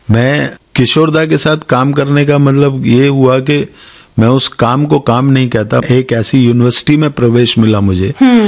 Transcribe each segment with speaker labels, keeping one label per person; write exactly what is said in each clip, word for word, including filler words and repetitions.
Speaker 1: मैं किशोर दा के साथ काम करने का मतलब ये हुआ कि मैं उस काम को काम नहीं कहता, एक ऐसी यूनिवर्सिटी में प्रवेश मिला मुझे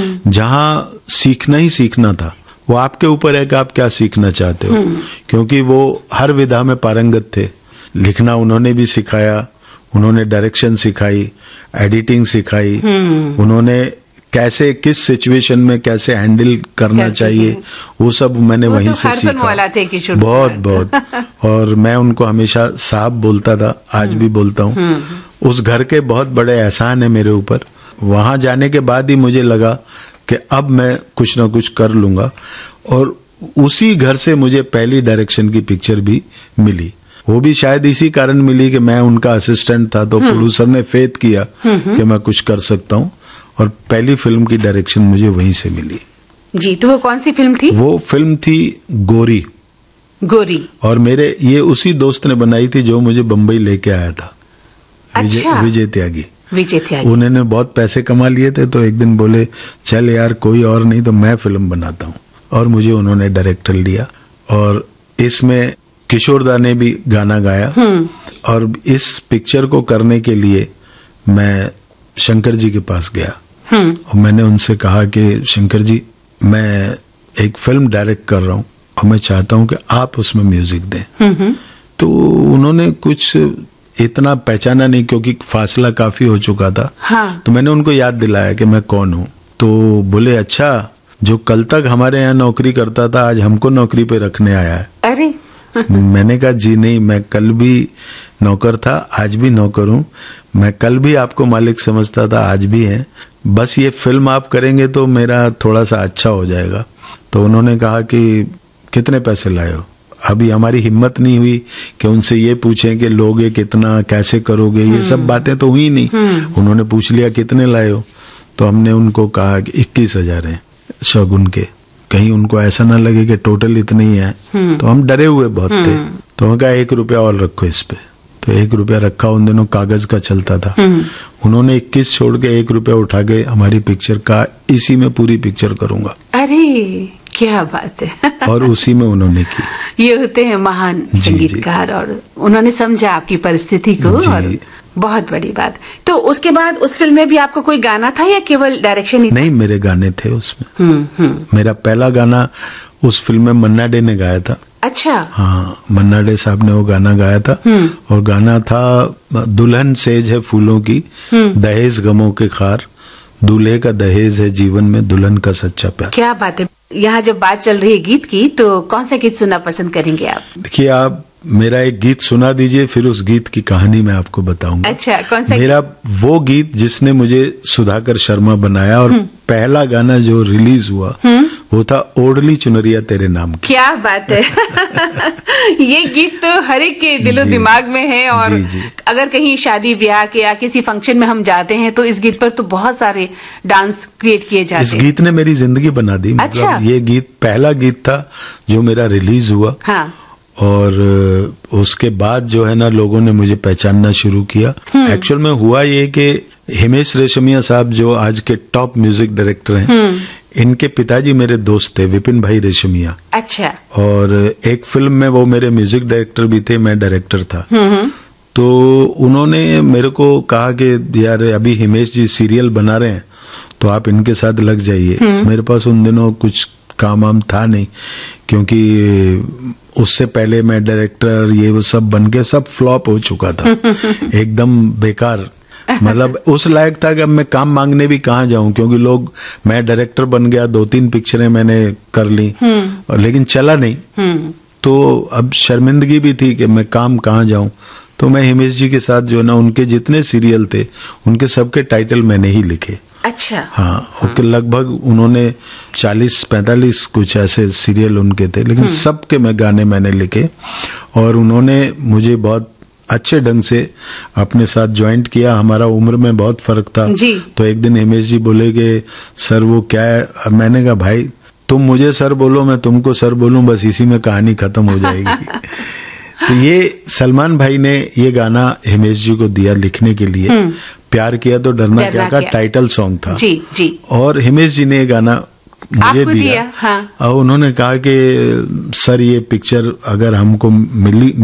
Speaker 1: जहां सीखना ही सीखना था। वो आपके ऊपर है कि आप क्या सीखना चाहते हो, क्योंकि वो हर विधा में पारंगत थे। लिखना उन्होंने भी सिखाया, उन्होंने डायरेक्शन सिखाई, एडिटिंग सिखाई, उन्होंने कैसे किस सिचुएशन में कैसे हैंडल करना चाहिए वो सब मैंने वहीं से सीखा।
Speaker 2: वाला थे किशोर,
Speaker 1: बहुत बहुत और मैं उनको हमेशा साहब बोलता था, आज भी बोलता हूँ। उस घर के बहुत बड़े एहसान है मेरे ऊपर। वहां जाने के बाद ही मुझे लगा कि अब मैं कुछ ना कुछ कर लूंगा, और उसी घर से मुझे पहली डायरेक्शन की पिक्चर भी मिली। वो भी शायद इसी कारण मिली कि मैं उनका असिस्टेंट था, तो प्रोड्यूसर ने फेथ किया कि मैं कुछ कर सकता हूँ, और पहली फिल्म की डायरेक्शन मुझे वहीं से मिली।
Speaker 2: जी, तो वो कौन सी फिल्म थी?
Speaker 1: वो फिल्म थी गोरी।
Speaker 2: गोरी।
Speaker 1: और मेरे ये उसी दोस्त ने बनाई थी जो मुझे बम्बई लेके आया था।
Speaker 2: अच्छा।
Speaker 1: विजय त्यागी।
Speaker 2: विजय त्यागी।
Speaker 1: उन्होंने बहुत पैसे कमा लिए थे, तो एक दिन बोले चल यार कोई और नहीं तो मैं फिल्म बनाता हूँ, और मुझे उन्होंने डायरेक्टर लिया। और इसमें किशोर दा ने भी गाना गाया। और इस पिक्चर को करने के लिए मैं शंकर जी के पास गया और मैंने उनसे कहा कि शंकर जी, मैं एक फिल्म डायरेक्ट कर रहा हूँ और मैं चाहता हूँ कि आप उसमें म्यूजिक दें। तो उन्होंने कुछ इतना पहचाना नहीं, क्योंकि फासला काफी हो चुका था।
Speaker 2: हाँ।
Speaker 1: तो मैंने उनको याद दिलाया कि मैं कौन हूँ। तो बोले अच्छा, जो कल तक हमारे यहाँ नौकरी करता था आज हमको नौकरी पे रखने आया है।
Speaker 2: अरे
Speaker 1: मैंने कहा जी नहीं, मैं कल भी नौकर था, आज भी नौकर हूँ। मैं कल भी आपको मालिक समझता था, आज भी है। बस ये फिल्म आप करेंगे तो मेरा थोड़ा सा अच्छा हो जाएगा। तो उन्होंने कहा कि कितने पैसे लाए हो? अभी हमारी हिम्मत नहीं हुई कि उनसे ये पूछें कि लोगे कितना, कैसे करोगे, ये सब बातें तो हुई नहीं। उन्होंने पूछ लिया कितने लाए हो, तो हमने उनको कहा कि इक्कीस हजार है शगुन के, कहीं उनको ऐसा ना लगे कि टोटल इतने ही है। तो हम डरे हुए बहुत थे, तो उन्होंने कहा एक रुपया और रखो इस पे। तो एक रुपया रखा, उन दिनों कागज का चलता था। उन्होंने इक्कीस छोड़ के एक रुपया उठा के हमारी पिक्चर का, इसी में पूरी पिक्चर करूंगा।
Speaker 2: अरे क्या बात है।
Speaker 1: और उसी में उन्होंने की।
Speaker 2: ये होते हैं महान संगीतकार, और उन्होंने समझा आपकी परिस्थिति को, और बहुत बड़ी बात। तो उसके बाद उस फिल्म में भी आपको कोई गाना था या केवल डायरेक्शन ही?
Speaker 1: नहीं, मेरे गाने थे उसमें।
Speaker 2: हम्म हम्म
Speaker 1: मेरा पहला गाना उस फिल्म में मन्ना डे ने गाया था।
Speaker 2: अच्छा।
Speaker 1: हाँ, मन्ना डे साहब ने वो गाना गाया था। और गाना था दुल्हन सेज है फूलों की, दहेज गमों के खार, दूल्हे का दहेज है जीवन में, दुल्हन का सच्चा प्यार।
Speaker 2: क्या बात है। यहाँ जब बात चल रही है गीत की, तो कौन सा गीत सुनना पसंद करेंगे आप?
Speaker 1: देखिए, आप मेरा एक गीत सुना दीजिए, फिर उस गीत की कहानी मैं आपको बताऊंगा।
Speaker 2: अच्छा, कौन सा?
Speaker 1: मेरा वो गीत जिसने मुझे सुधाकर शर्मा बनाया, और पहला गाना जो रिलीज हुआ वो था ओढ़ली चुनरिया तेरे नाम की।
Speaker 2: क्या बात है। ये गीत तो हर एक के दिलो दिमाग में है, और जी, जी। अगर कहीं शादी ब्याह के या किसी फंक्शन में हम जाते हैं तो इस गीत पर तो बहुत सारे डांस क्रिएट किए जाते हैं।
Speaker 1: इस गीत ने मेरी जिंदगी बना दी।
Speaker 2: अच्छा।
Speaker 1: मतलब ये गीत पहला गीत था जो मेरा रिलीज हुआ।
Speaker 2: हाँ।
Speaker 1: और उसके बाद जो है ना, लोगों ने मुझे पहचानना शुरू किया। एक्चुअल में हुआ ये कि हिमेश रेशमिया साहब जो आज के टॉप म्यूजिक डायरेक्टर हैं, इनके पिताजी मेरे दोस्त थे, विपिन भाई रेशमिया।
Speaker 2: अच्छा।
Speaker 1: और एक फिल्म में वो मेरे म्यूजिक डायरेक्टर भी थे, मैं डायरेक्टर था। तो उन्होंने मेरे को कहा कि यार अभी हिमेश जी सीरियल बना रहे हैं, तो आप इनके साथ लग जाइए। मेरे पास उन दिनों कुछ काम वाम था नहीं, क्योंकि उससे पहले मैं डायरेक्टर ये वो सब बन के सब फ्लॉप हो चुका था। एकदम बेकार, मतलब उस लायक था कि अब मैं काम मांगने भी कहाँ जाऊं, क्योंकि लोग, मैं डायरेक्टर बन गया, दो तीन पिक्चरें मैंने कर ली, और लेकिन चला नहीं। तो अब शर्मिंदगी भी थी कि मैं काम कहाँ जाऊं। तो मैं हिमेश जी के साथ जो ना, उनके जितने सीरियल थे उनके सबके टाइटल मैंने ही लिखे।
Speaker 2: अच्छा।
Speaker 1: हाँ, ओके। लगभग उन्होंने चालीस पैंतालीस कुछ ऐसे सीरियल उनके थे, लेकिन सबके मैं गाने मैंने लिखे। और उन्होंने मुझे बहुत अच्छे ढंग से अपने साथ ज्वाइंट किया। हमारा उम्र में बहुत फर्क था
Speaker 2: जी। तो
Speaker 1: एक दिन हिमेश जी बोले कि सर वो क्या है। मैंने कहा भाई तुम मुझे सर बोलो, मैं तुमको सर बोलूं, बस इसी में कहानी खत्म हो जाएगी। तो ये सलमान भाई ने ये गाना हिमेश जी को दिया लिखने के लिए। प्यार किया तो डरना, डरना क्या का टाइटल सॉन्ग था।
Speaker 2: जी जी।
Speaker 1: और हिमेश जी ने ये गाना मुझे दिया, दिया। हाँ। और उन्होंने कहा कि सर ये पिक्चर अगर हमको मिली